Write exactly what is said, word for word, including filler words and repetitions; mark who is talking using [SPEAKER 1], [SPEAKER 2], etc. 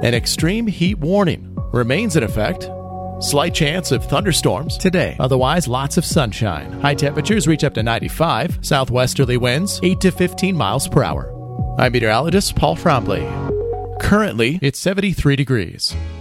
[SPEAKER 1] An extreme heat warning remains in effect. Slight chance of thunderstorms today. Otherwise, lots of sunshine. High temperatures reach up to ninety-five. Southwesterly winds eight to fifteen miles per hour. I'm meteorologist Paul Frombley. Currently, it's seventy-three degrees.